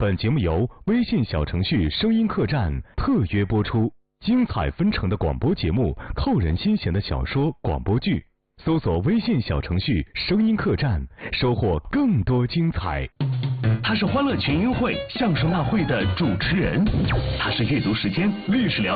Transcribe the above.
本节目由微信小程序声音客栈特约播出，精彩纷呈的广播节目，扣人心弦的小说广播剧，搜索微信小程序声音客栈，收获更多精彩。 他是欢乐群英会相声大会的主持人，他是阅读时间历史聊